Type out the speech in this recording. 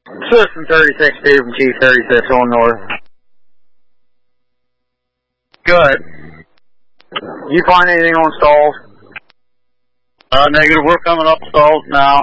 System 36 from Chief 36 on north. Good. You find anything on stalls? Negative. We're coming up stalls now.